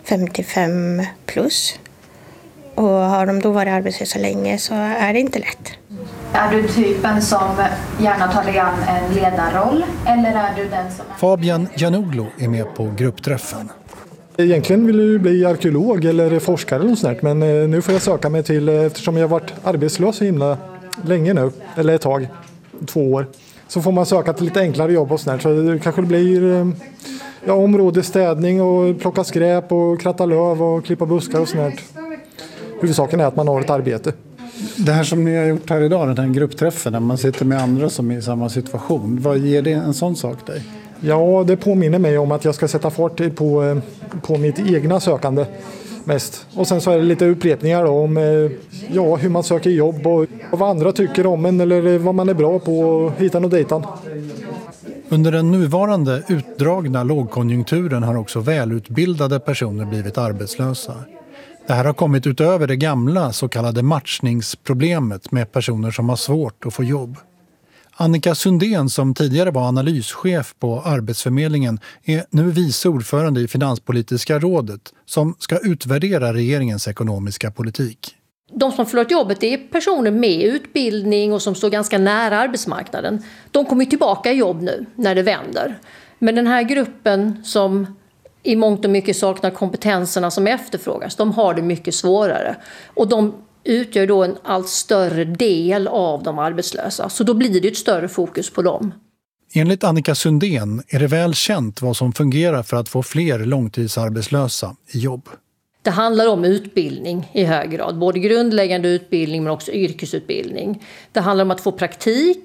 55 plus. Och har de då varit arbetslösa länge så är det inte lätt. Är du typen som gärna tar dig an en ledarroll eller är du den som... Fabian Janoglu är med på gruppträffen. Egentligen vill jag bli arkeolog eller forskare eller något sånt, men nu får jag söka mig till, eftersom jag har varit arbetslös så himla länge nu, eller ett tag, 2 år, så får man söka till lite enklare jobb och sånt. Så det kanske blir områdesstädning och plocka skräp och kratta löv och klippa buskar och sånt. Huvudsaken är att man har ett arbete. Det här som ni har gjort här idag, den här gruppträffen, när man sitter med andra som är i samma situation, vad ger det en sån sak dig? Ja, det påminner mig om att jag ska sätta fart på mitt egna sökande mest. Och sen så är det lite upprepningar då om hur man söker jobb och vad andra tycker om en eller vad man är bra på hitan och dejtan. Under den nuvarande utdragna lågkonjunkturen har också välutbildade personer blivit arbetslösa. Det här har kommit utöver det gamla så kallade matchningsproblemet med personer som har svårt att få jobb. Annika Sundén, som tidigare var analyschef på Arbetsförmedlingen, är nu vice ordförande i Finanspolitiska rådet som ska utvärdera regeringens ekonomiska politik. De som förlorat jobbet är personer med utbildning och som står ganska nära arbetsmarknaden. De kommer tillbaka i jobb nu när det vänder. Men den här gruppen som i mångt och mycket saknar kompetenserna som efterfrågas, de har det mycket svårare. Och de utgör då en allt större del av de arbetslösa. Så då blir det ett större fokus på dem. Enligt Annika Sundén är det väl känt vad som fungerar för att få fler långtidsarbetslösa i jobb. Det handlar om utbildning i hög grad. Både grundläggande utbildning men också yrkesutbildning. Det handlar om att få praktik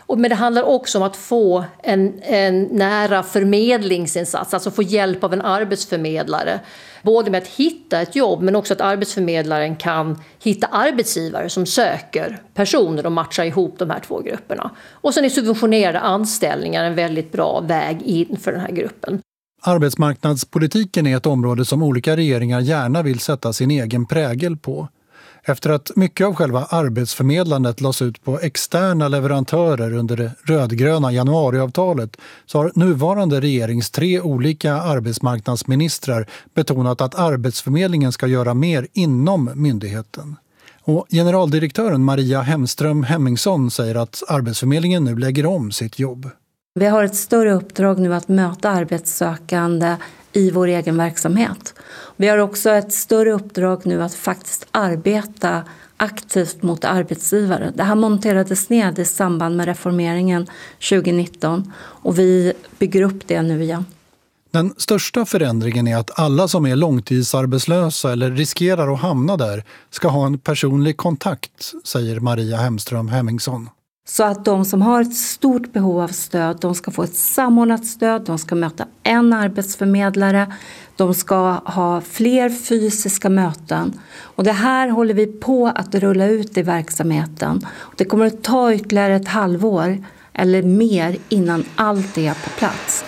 Men det handlar också om att få en nära förmedlingsinsats, alltså få hjälp av en arbetsförmedlare. Både med att hitta ett jobb, men också att arbetsförmedlaren kan hitta arbetsgivare som söker personer och matchar ihop de här två grupperna. Och sen är subventionerade anställningar en väldigt bra väg in för den här gruppen. Arbetsmarknadspolitiken är ett område som olika regeringar gärna vill sätta sin egen prägel på. Efter att mycket av själva arbetsförmedlandet lades ut på externa leverantörer under det rödgröna januariavtalet så har nuvarande regerings 3 olika arbetsmarknadsministrar betonat att Arbetsförmedlingen ska göra mer inom myndigheten. Och generaldirektören Maria Hemström Hemmingsson säger att Arbetsförmedlingen nu lägger om sitt jobb. Vi har ett större uppdrag nu att möta arbetssökande i vår egen verksamhet. Vi har också ett större uppdrag nu att faktiskt arbeta aktivt mot arbetsgivare. Det här monterades ned i samband med reformeringen 2019 och vi bygger upp det nu igen. Den största förändringen är att alla som är långtidsarbetslösa eller riskerar att hamna där ska ha en personlig kontakt, säger Maria Hemström Hemmingsson. Så att de som har ett stort behov av stöd, de ska få ett samordnat stöd, de ska möta en arbetsförmedlare, de ska ha fler fysiska möten. Och det här håller vi på att rulla ut i verksamheten. Det kommer att ta ytterligare ett halvår eller mer innan allt är på plats.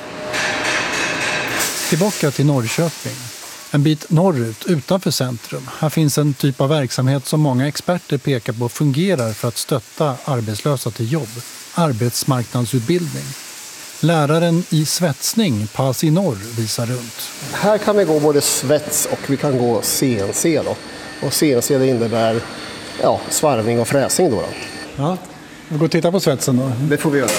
Tillbaka till Norrköping. En bit norrut, utanför centrum. Här finns en typ av verksamhet som många experter pekar på fungerar för att stötta arbetslösa till jobb. Arbetsmarknadsutbildning. Läraren i svetsning, Pasi Norr, visar runt. Här kan vi gå både svets och vi kan gå CNC då. Och CNC det innebär svarvning och fräsning då. Ja, vi går och titta på svetsen då. Det får vi göra.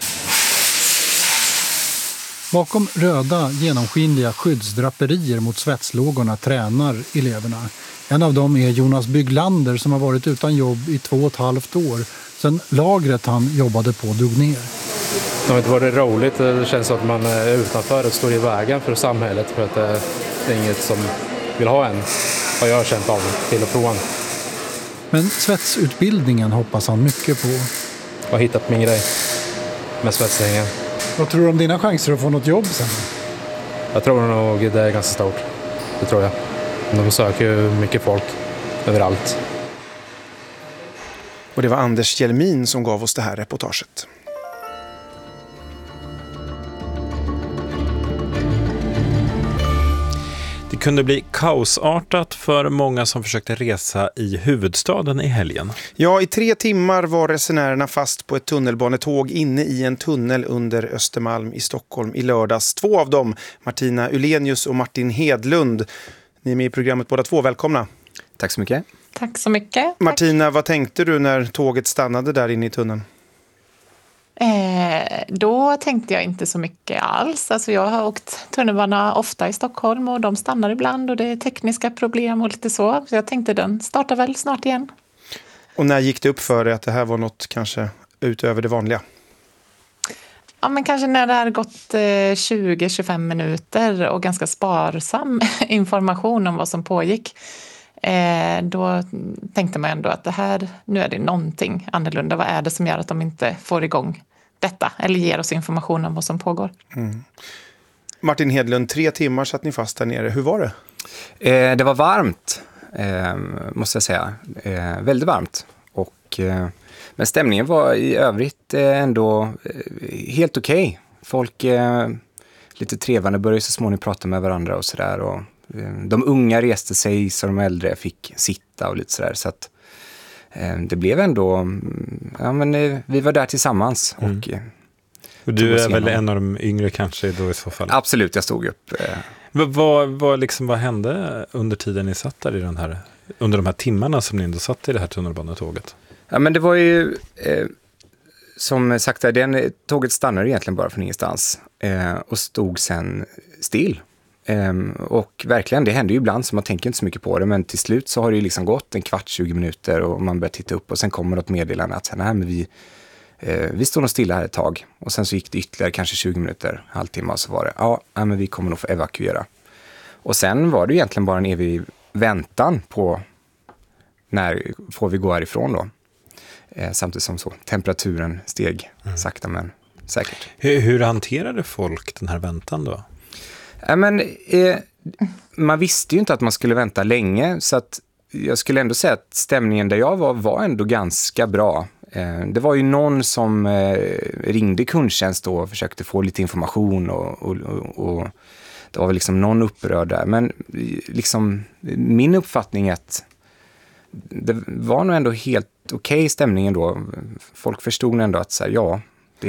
Bakom röda, genomskinliga skyddsdraperier mot svetslågorna tränar eleverna. En av dem är Jonas Bygglander som har varit utan jobb i 2,5 år sedan lagret han jobbade på dog ner. Det har inte varit roligt. Det känns som att man är utanför och står i vägen för samhället för att det är inget som vill ha en. Har jag känt av till och från. Men svetsutbildningen hoppas han mycket på. Jag har hittat min grej med svetsningen. Vad tror du om dina chanser att få något jobb sen? Jag tror nog det är ganska stort. Det tror jag. De söker ju mycket folk överallt. Och det var Anders Hjelmin som gav oss det här reportaget. Det kunde bli kaosartat för många som försökte resa i huvudstaden i helgen. Ja, i 3 timmar var resenärerna fast på ett tunnelbanetåg inne i en tunnel under Östermalm i Stockholm i lördags. 2 av dem, Martina Ulenius och Martin Hedlund. Ni är med i programmet båda 2. Välkomna. Tack så mycket. Tack så mycket. Martina, vad tänkte du när tåget stannade där inne i tunneln? Då tänkte jag inte så mycket alls. Alltså jag har åkt tunnelbana ofta i Stockholm och de stannar ibland och det är tekniska problem och lite så. Så jag tänkte den startar väl snart igen. Och när gick det upp för dig att det här var något kanske utöver det vanliga? Ja, men kanske när det hade gått 20-25 minuter och ganska sparsam information om vad som pågick. Då tänkte man ändå att det här, nu är det någonting annorlunda. Vad är det som gör att de inte får igång detta eller ger oss information om vad som pågår? Mm. Martin Hedlund, 3 timmar satt ni fast där nere. Hur var det? Det var varmt, måste jag säga. Väldigt varmt. Men stämningen var i övrigt ändå helt okej. Folk lite trevande började så småningom prata med varandra och sådär. Och de unga reste sig så de äldre fick sitta och lite sådär. Så att det blev ändå, vi var där tillsammans. Och du är väl en av de yngre kanske då i så fall? Absolut, jag stod upp. Vad hände under tiden ni satt där under de här timmarna som ni ändå satt i det här tunnelbanetåget? Ja, men det var ju som sagt, tåget stannade egentligen bara från ingenstans och stod sen still. Och verkligen, det händer ju ibland så man tänker inte så mycket på det, men till slut så har det ju liksom gått 20 minuter och man börjar titta upp och sen kommer något meddelande att vi står nog stilla här ett tag. Och sen så gick det ytterligare kanske 20 minuter, halvtimme och så var det, men vi kommer nog få evakuera. Och sen var det egentligen bara en evig väntan på när får vi gå härifrån då. Samtidigt som så temperaturen steg sakta men säkert. Hur hanterade folk den här väntan då? Man visste ju inte att man skulle vänta länge, så att jag skulle ändå säga att stämningen där jag var ändå ganska bra. Det var ju någon som ringde kundtjänst då och försökte få lite information och det var väl liksom någon upprörd där. Men liksom, min uppfattning är att det var nog ändå helt okej stämningen då. Folk förstod ändå att så här,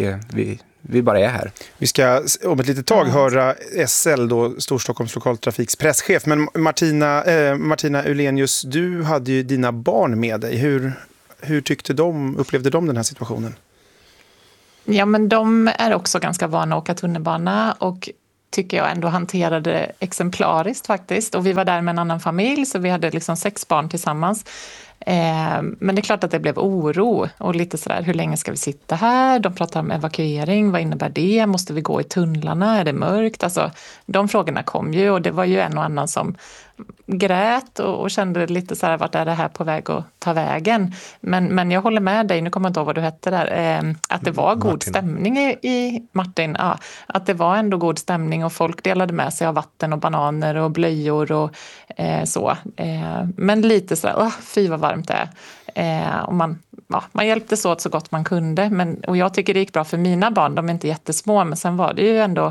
vi bara är här. Vi ska om ett litet tag höra SL, då, Storstockholms lokaltrafiks presschef. Men Martina Ulenius, du hade ju dina barn med dig. Hur upplevde de den här situationen? Ja, men de är också ganska vana att åka tunnelbana och tycker jag ändå hanterade exemplariskt faktiskt. Och vi var där med en annan familj, så vi hade liksom 6 barn tillsammans. Men det är klart att det blev oro och lite sådär, hur länge ska vi sitta här? De pratar om evakuering, vad innebär det? Måste vi gå i tunnlarna? Är det mörkt? Alltså, de frågorna kom ju, och det var ju en och annan som grät och kände lite så här, vart är det här på väg att ta vägen? Men jag håller med dig, nu kommer jag inte ihåg vad du hette där, att det var god stämning i Martin. Ja, att det var ändå god stämning och folk delade med sig av vatten och bananer och blöjor och så. Men lite så här, fy vad varmt det är. Och man hjälptes åt så gott man kunde. Och jag tycker det gick bra för mina barn, de är inte jättesmå, men sen var det ju ändå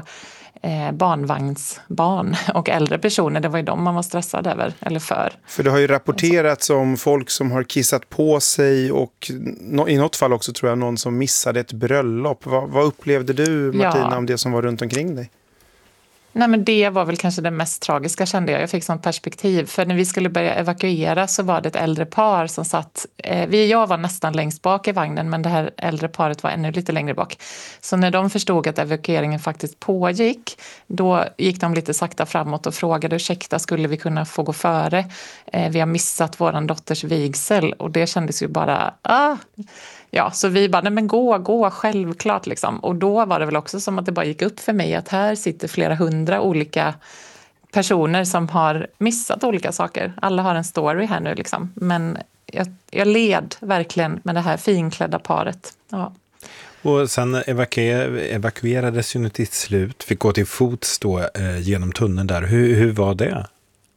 barnvagnsbarn och äldre personer, det var ju de man var stressad över eller för. För det har ju rapporterats om folk som har kissat på sig och i något fall också tror jag någon som missade ett bröllop. Vad upplevde du, Martina, om det som var runt omkring dig? Nej, men det var väl kanske det mest tragiska, kände jag. Jag fick sånt perspektiv. För när vi skulle börja evakuera så var det ett äldre par som satt... jag var nästan längst bak i vagnen, men det här äldre paret var ännu lite längre bak. Så när de förstod att evakueringen faktiskt pågick, då gick de lite sakta framåt och frågade, ursäkta, skulle vi kunna få gå före? Vi har missat våran dotters vigsel, och det kändes ju bara... Ja, så vi bara, nej men gå, självklart liksom. Och då var det väl också som att det bara gick upp för mig att här sitter flera 100 olika personer som har missat olika saker. Alla har en story här nu liksom. Men jag led verkligen med det här finklädda paret. Ja. Och sen evakuerades ju till slut, fick gå till fots då genom tunneln där. Hur var det?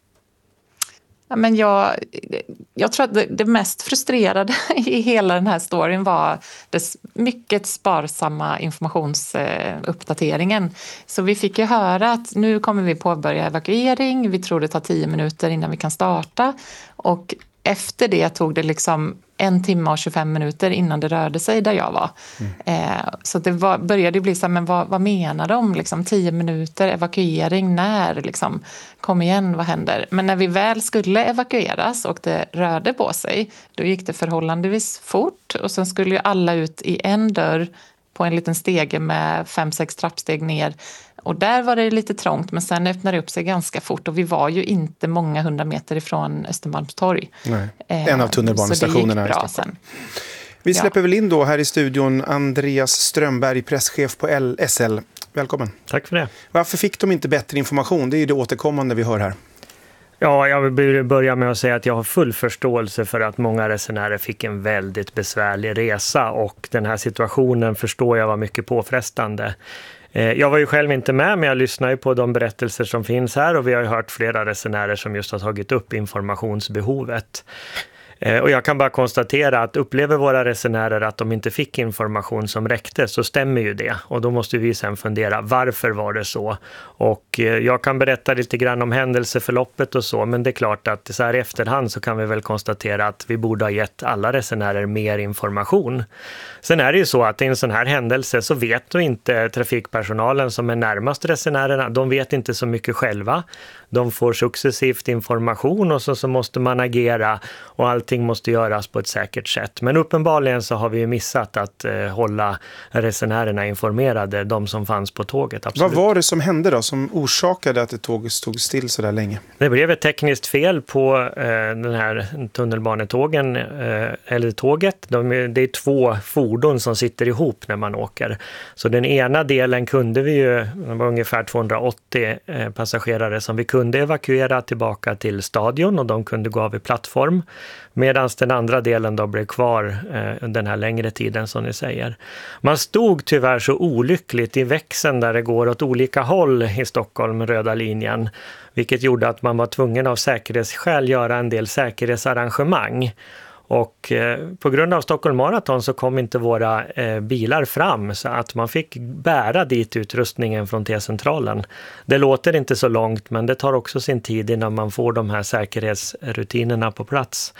Ja, men jag tror att det mest frustrerade i hela den här storyn var dess mycket sparsamma informationsuppdateringen. Så vi fick ju höra att nu kommer vi påbörja evakuering. Vi tror det tar 10 minuter innan vi kan starta. Och efter det tog det liksom 1 timme och 25 minuter innan det rörde sig där jag var. Så det började bli så här, men vad menar de? Liksom 10 minuter, evakuering, när? Liksom, kom igen, vad händer? Men när vi väl skulle evakueras och det rörde på sig, då gick det förhållandevis fort. Och sen skulle ju alla ut i en dörr på en liten stege med 5-6 trappsteg ner. Och där var det lite trångt, men sen öppnade det upp sig ganska fort. Och vi var ju inte många 100 meter ifrån Östermalmstorg. Nej. En av tunnelbanestationerna i Stockholm. Vi släpper väl in då här i studion Andreas Strömberg, presschef på SL. Välkommen. Tack för det. Varför fick de inte bättre information? Det är ju det återkommande vi hör här. Ja, jag vill börja med att säga att jag har full förståelse för att många resenärer fick en väldigt besvärlig resa. Och den här situationen förstår jag var mycket påfrestande. Jag var ju själv inte med, men jag lyssnar ju på de berättelser som finns här, och vi har ju hört flera resenärer som just har tagit upp informationsbehovet. Och jag kan bara konstatera att upplever våra resenärer att de inte fick information som räckte, så stämmer ju det. Och då måste vi sen fundera, varför var det så? Och jag kan berätta lite grann om händelseförloppet och så, men det är klart att så här i efterhand så kan vi väl konstatera att vi borde ha gett alla resenärer mer information. Sen är det ju så att i en sån här händelse så vet då inte trafikpersonalen som är närmast resenärerna, de vet inte så mycket själva. De får successivt information och så måste man agera, och allting måste göras på ett säkert sätt. Men uppenbarligen så har vi ju missat att hålla resenärerna informerade, de som fanns på tåget. Absolut. Vad var det som hände då som orsakade att tåget stod still så där länge? Det blev ett tekniskt fel på den här tunnelbanetågen, eller tåget. Det är 2 fordon som sitter ihop när man åker. Så den ena delen kunde vi ju, det var ungefär 280 passagerare som vi kunde kunde evakuera tillbaka till stadion och de kunde gå av i plattform. Medan den andra delen då blev kvar den här längre tiden som ni säger. Man stod tyvärr så olyckligt i växeln där det går åt olika håll i Stockholm, röda linjen. Vilket gjorde att man var tvungen av säkerhetsskäl göra en del säkerhetsarrangemang. Och på grund av Stockholm Marathon så kom inte våra bilar fram så att man fick bära dit utrustningen från T-centralen. Det låter inte så långt men det tar också sin tid innan man får de här säkerhetsrutinerna på plats.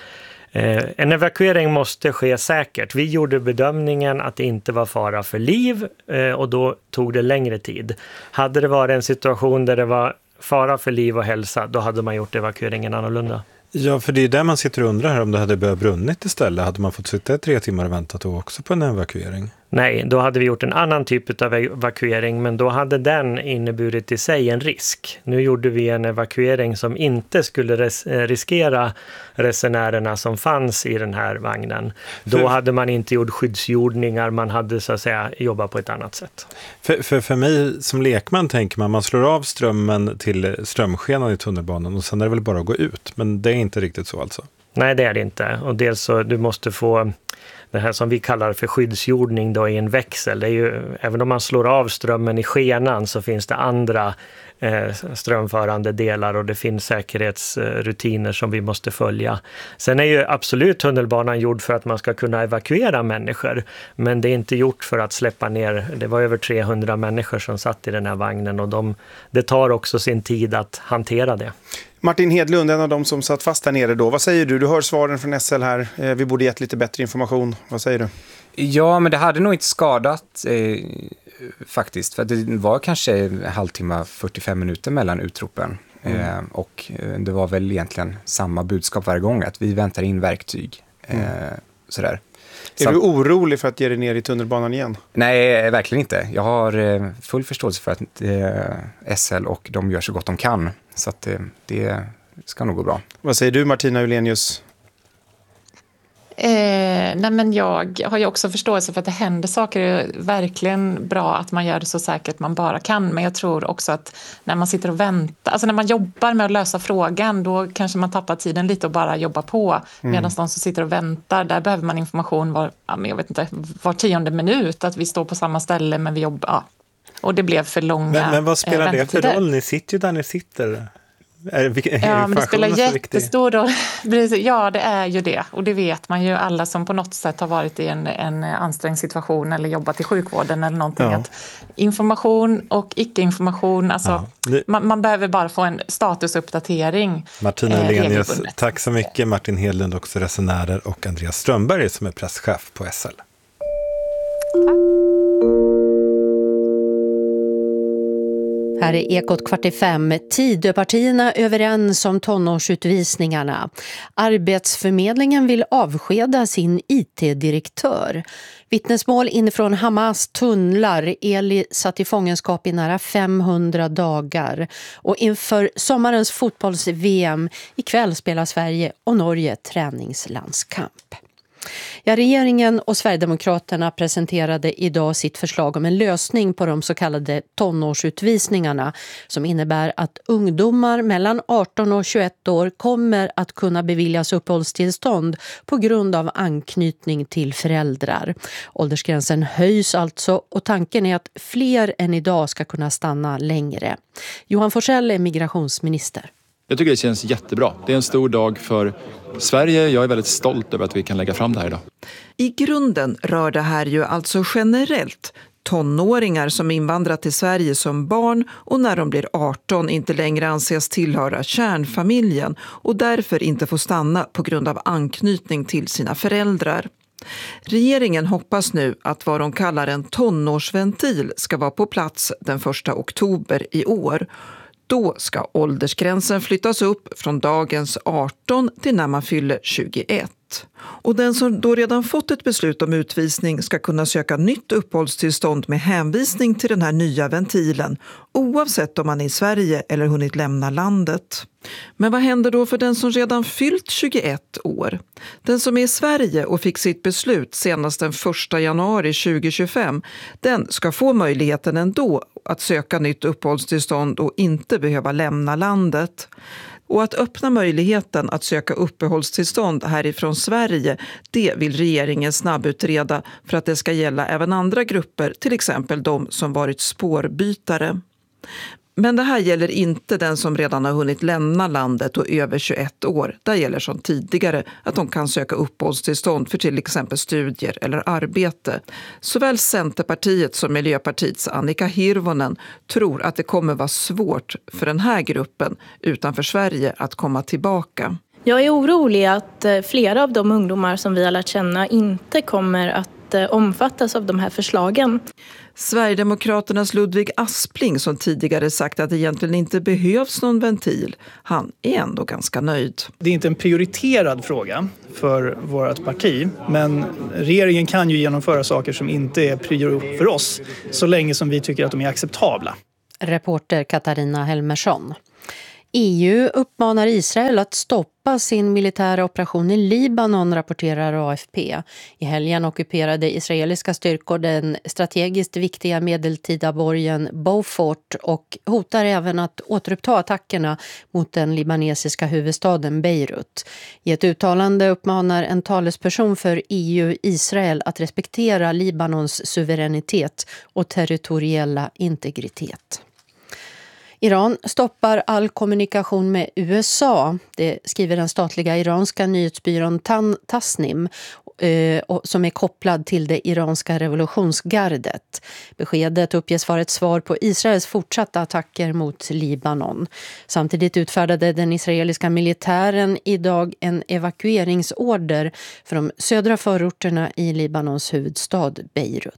En evakuering måste ske säkert. Vi gjorde bedömningen att det inte var fara för liv och då tog det längre tid. Hade det varit en situation där det var fara för liv och hälsa, då hade man gjort evakueringen annorlunda. Ja, för det är där man sitter och undrar här om det hade börjat brunnit istället. Hade man fått sitta 3 timmar och väntat då också på en evakuering? Nej, då hade vi gjort en annan typ av evakuering men då hade den inneburit i sig en risk. Nu gjorde vi en evakuering som inte skulle riskera resenärerna som fanns i den här vagnen. Då hade man inte gjort skyddsjordningar, man hade så att säga jobbat på ett annat sätt. För mig som lekman tänker man slår av strömmen till strömskenan i tunnelbanan och sen är det väl bara att gå ut. Men det är inte riktigt så alltså? Nej, det är det inte. Och dels så du måste få det här som vi kallar för skyddsjordning då i en växel. Det är ju, även om man slår av strömmen i skenan så finns det andra strömförande delar och det finns säkerhetsrutiner som vi måste följa. Sen är ju absolut tunnelbanan gjord för att man ska kunna evakuera människor, men det är inte gjort för att släppa ner. Det var över 300 människor som satt i den här vagnen och det tar också sin tid att hantera det. Martin Hedlund, en av dem som satt fast där nere då. Vad säger du? Du hör svaren från SL här. Vi borde gett lite bättre information. Vad säger du? Ja, men det hade nog inte skadat faktiskt. För det var kanske en halvtimme, 45 minuter mellan utropen. Och det var väl egentligen samma budskap varje gång. Att vi väntar in verktyg. Sådär. Är du orolig för att ge dig ner i tunnelbanan igen? Nej, verkligen inte. Jag har full förståelse för att SL och de gör så gott de kan. Så att det ska nog gå bra. Vad säger du, Martina Ulenius? Nej, men jag har ju också förståelse för att det händer saker. Det är verkligen bra att man gör det så säkert man bara kan. Men jag tror också att när man sitter och väntar, alltså när man jobbar med att lösa frågan, då kanske man tappar tiden lite och bara jobbar på. Medan de som sitter och väntar, där behöver man information var 10:e minut. Att vi står på samma ställe men vi jobbar. Ja. Och det blev för långa Men vad spelar det för roll? Ni sitter ju där ni sitter. Men det spelar jättestor roll. Ja, det är ju det. Och det vet man ju, alla som på något sätt har varit i en ansträngd situation eller jobbat i sjukvården eller någonting. Ja. Att information och icke-information, alltså man behöver bara få en statusuppdatering. Martina Ulenius, tack så mycket. Martin Hedlund, också resenärer, och Andreas Strömberg som är presschef på SL. Här är Ekot 4:45. Tidöpartierna överens om tonårsutvisningarna. Arbetsförmedlingen vill avskeda sin IT-direktör. Vittnesmål inifrån Hamas tunnlar. Eli satt i fångenskap i nära 500 dagar. Och inför sommarens fotbolls-VM ikväll spelar Sverige och Norge träningslandskamp. Ja, regeringen och Sverigedemokraterna presenterade idag sitt förslag om en lösning på de så kallade tonårsutvisningarna som innebär att ungdomar mellan 18 och 21 år kommer att kunna beviljas uppehållstillstånd på grund av anknytning till föräldrar. Åldersgränsen höjs alltså och tanken är att fler än idag ska kunna stanna längre. Johan Forssell är migrationsminister. Jag tycker det känns jättebra. Det är en stor dag för Sverige. Jag är väldigt stolt över att vi kan lägga fram det här idag. I grunden rör det här ju alltså generellt tonåringar som invandrat till Sverige som barn och när de blir 18 inte längre anses tillhöra kärnfamiljen och därför inte får stanna på grund av anknytning till sina föräldrar. Regeringen hoppas nu att vad de kallar en tonårsventil ska vara på plats den 1 oktober i år. Då ska åldersgränsen flyttas upp från dagens 18 till när man fyller 21. Och den som då redan fått ett beslut om utvisning ska kunna söka nytt uppehållstillstånd med hänvisning till den här nya ventilen, oavsett om man är i Sverige eller hunnit lämna landet. Men vad händer då för den som redan fyllt 21 år? Den som är i Sverige och fick sitt beslut senast den 1 januari 2025, den ska få möjligheten ändå att söka nytt uppehållstillstånd och inte behöva lämna landet. Och att öppna möjligheten att söka uppehållstillstånd härifrån Sverige, det vill regeringen snabbutreda för att det ska gälla även andra grupper, till exempel de som varit spårbytare. Men det här gäller inte den som redan har hunnit lämna landet och över 21 år. Där gäller som tidigare att de kan söka uppehållstillstånd för till exempel studier eller arbete. Såväl Centerpartiet som Miljöpartiets Annika Hirvonen tror att det kommer vara svårt för den här gruppen utanför Sverige att komma tillbaka. Jag är orolig att flera av de ungdomar som vi har lärt känna inte kommer att omfattas av de här förslagen. Sverigedemokraternas Ludvig Aspling, som tidigare sagt att det egentligen inte behövs någon ventil, han är ändå ganska nöjd. Det är inte en prioriterad fråga för vårt parti, men regeringen kan ju genomföra saker som inte är prior för oss så länge som vi tycker att de är acceptabla. Reporter Katarina Helmersson. EU uppmanar Israel att stoppa sin militära operation i Libanon, rapporterar AFP. I helgen ockuperade israeliska styrkor den strategiskt viktiga medeltida borgen Beaufort och hotar även att återuppta attackerna mot den libanesiska huvudstaden Beirut. I ett uttalande uppmanar en talesperson för EU Israel att respektera Libanons suveränitet och territoriella integritet. Iran stoppar all kommunikation med USA, det skriver den statliga iranska nyhetsbyrån Tasnim som är kopplad till det iranska revolutionsgardet. Beskedet uppges vara ett svar på Israels fortsatta attacker mot Libanon. Samtidigt utfärdade den israeliska militären idag en evakueringsorder för de södra förorterna i Libanons huvudstad Beirut.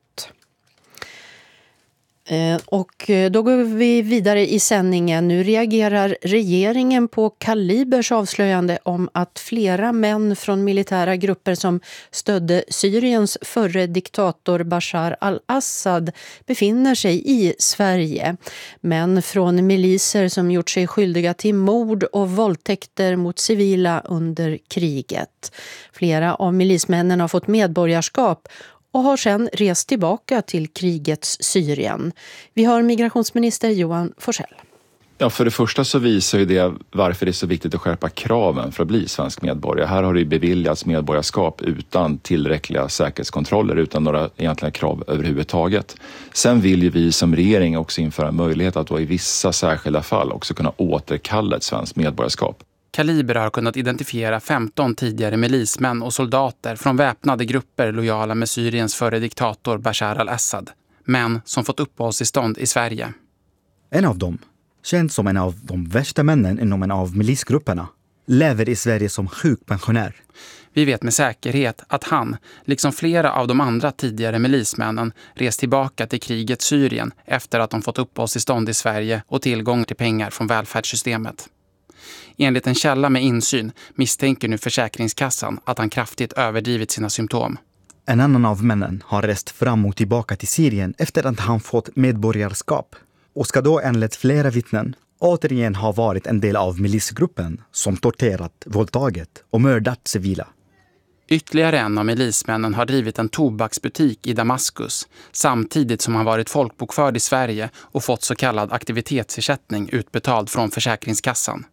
Och då går vi vidare i sändningen. Nu reagerar regeringen på Kalibers avslöjande om att flera män från militära grupper som stödde Syriens förre diktator Bashar al-Assad befinner sig i Sverige. Män från miliser som gjort sig skyldiga till mord och våldtäkter mot civila under kriget. Flera av milismännen har fått medborgarskap och har sedan rest tillbaka till krigets Syrien. Vi har migrationsminister Johan Forssell. Ja, för det första så visar ju det varför det är så viktigt att skärpa kraven för att bli svensk medborgare. Här har det beviljats medborgarskap utan tillräckliga säkerhetskontroller, utan några egentliga krav överhuvudtaget. Sen vill ju vi som regering också införa möjlighet att då i vissa särskilda fall också kunna återkalla ett svenskt medborgarskap. Kaliber har kunnat identifiera 15 tidigare milismän och soldater från väpnade grupper lojala med Syriens förre diktator Bashar al-Assad. Män som fått uppehållstillstånd i Sverige. En av dem, känd som en av de värsta männen inom en av milisgrupperna, lever i Sverige som sjukpensionär. Vi vet med säkerhet att han, liksom flera av de andra tidigare milismännen, rest tillbaka till krigets Syrien efter att de fått uppehållstillstånd i Sverige och tillgång till pengar från välfärdssystemet. Enligt en källa med insyn misstänker nu Försäkringskassan att han kraftigt överdrivit sina symptom. En annan av männen har rest fram och tillbaka till Syrien efter att han fått medborgarskap och ska då enligt flera vittnen återigen ha varit en del av milisgruppen som torterat, våldtagit och mördat civila. Ytterligare en av milismännen har drivit en tobaksbutik i Damaskus samtidigt som han varit folkbokförd i Sverige och fått så kallad aktivitetsersättning utbetald från Försäkringskassan.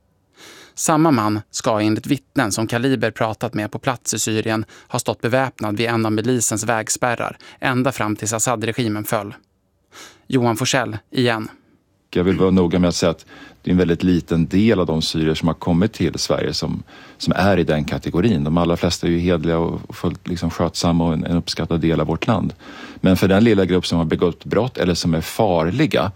Samma man ska enligt vittnen som Kaliber pratat med på plats i Syrien ha stått beväpnad vid en av milisens vägspärrar ända fram tills Assad-regimen föll. Johan Forssell igen. Jag vill vara noga med att säga att det är en väldigt liten del av de syrier som har kommit till Sverige som är i den kategorin. De allra flesta är ju hedliga och fullt liksom skötsamma och en uppskattad del av vårt land. Men för den lilla grupp som har begått brott eller som är farliga,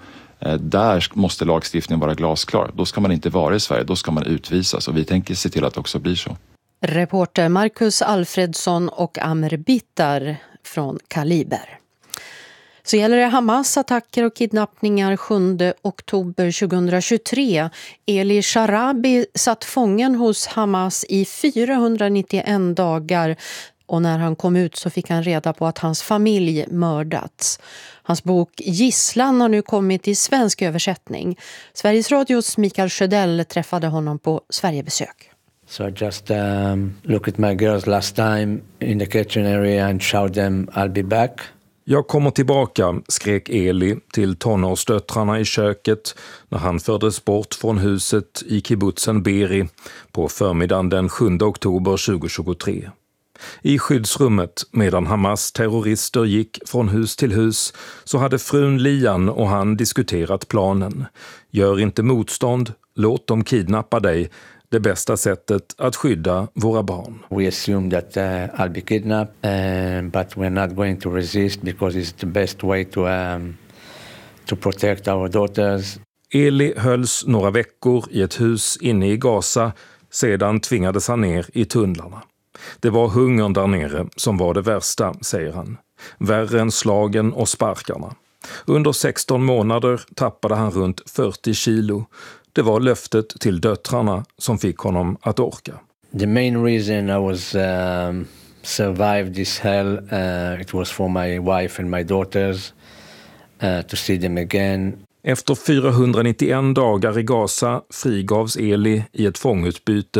där måste lagstiftningen vara glasklar. Då ska man inte vara i Sverige, då ska man utvisas. Och vi tänker se till att det också blir så. Reporter Marcus Alfredsson och Amer Bittar från Kaliber. Så gäller det Hamas attacker och kidnappningar 7 oktober 2023. Eli Sharabi satt fången hos Hamas i 491 dagar och när han kom ut så fick han reda på att hans familj mördats. Hans bok Gisslan har nu kommit i svensk översättning. Sveriges Radios Mikael Sjödell träffade honom på Sverigebesök. So I just looked at my girls last time in the kitchen area and shouted them I'll be back. Jag kommer tillbaka, skrek Eli till tonårsdöttrarna i köket när han fördes bort från huset i kibbutzen Beri på förmiddagen den 7 oktober 2023. I skyddsrummet medan Hamas terrorister gick från hus till hus så hade frun Lian och han diskuterat planen. Gör inte motstånd, låt dem kidnappa dig. Det bästa sättet att skydda våra barn. We assume that I'll be kidnapped, but we're not going to resist because it's the best way to protect our daughters. Eli hölls några veckor i ett hus inne i Gaza, sedan tvingades han ner i tunnlarna. Det var hungern där nere som var det värsta, säger han. Värre än slagen och sparkarna. Under 16 månader tappade han runt 40 kilo. Det var löftet till döttrarna som fick honom att orka. The main reason I was survived this hell, it was for my wife and my daughters to see them again. Efter 491 dagar i Gaza frigavs Eli i ett fångutbyte